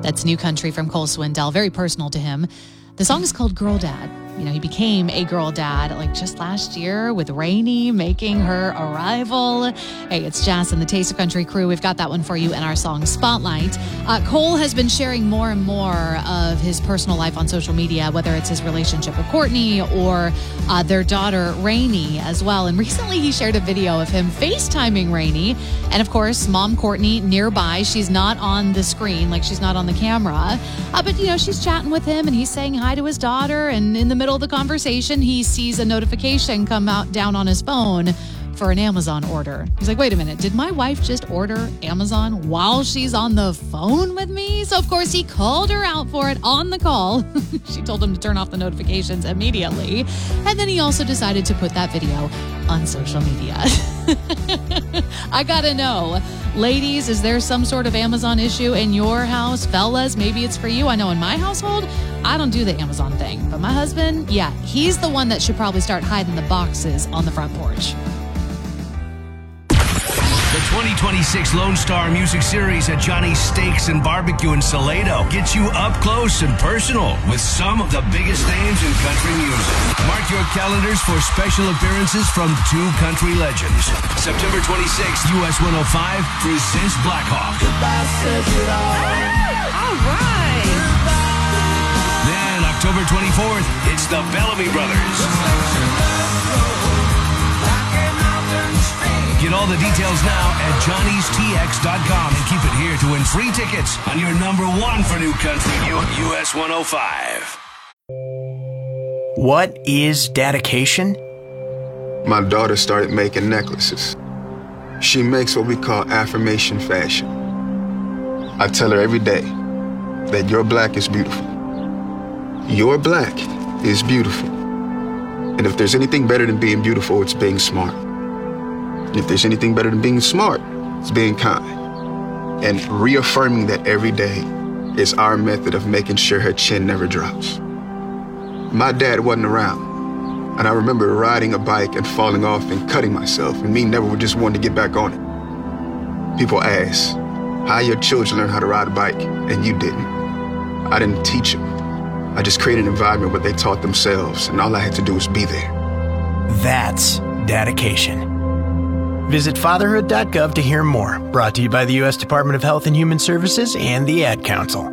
That's new country from Cole Swindell, very personal to him. The song is called Girl Dad. You know, he became a girl dad like just last year with Rainey making her arrival. Hey, it's Jazz and the Taste of Country crew. We've got that one for you in our song Spotlight. Cole has been sharing more and more of his personal life on social media, whether it's his relationship with Courtney or their daughter Rainey as well. And recently he shared a video of him FaceTiming Rainey. And of course, mom Courtney nearby. She's not on the screen, like she's not on the camera. But, you know, she's chatting with him and he's saying hi to his daughter. And in the middle of the conversation, he sees a notification come out down on his phone for an Amazon order. He's like, wait a minute, did my wife just order Amazon while she's on the phone with me? So of course he called her out for it on the call. She told him to turn off the notifications immediately. And then he also decided to put that video on social media. I gotta know, ladies, is there some sort of Amazon issue in your house? Fellas, maybe it's for you. I know in my household, I don't do the Amazon thing. But my husband, yeah, he's the one that should probably start hiding the boxes on the front porch. The 2026 Lone Star Music Series at Johnny's Steaks and Barbecue in Salado gets you up close and personal with some of the biggest names in country music. Mark your calendars for special appearances from two country legends. September 26th, US 105 presents Blackhawk. All right. Then October 24th, it's the Bellamy Brothers. Get all the details now at johnnystx.com and keep it here to win free tickets on your number one for new country, US 105. What is dedication? My daughter started making necklaces. She makes what we call affirmation fashion. I tell her every day that your black is beautiful. Your black is beautiful. And if there's anything better than being beautiful, it's being smart. If there's anything better than being smart, it's being kind. And reaffirming that every day is our method of making sure her chin never drops. My dad wasn't around, and I remember riding a bike and falling off and cutting myself, and me never just wanting to get back on it. People ask, how your children learn how to ride a bike, and you didn't. I didn't teach them. I just created an environment where they taught themselves, and all I had to do was be there. That's dedication. Visit fatherhood.gov to hear more. Brought to you by the U.S. Department of Health and Human Services and the Ad Council.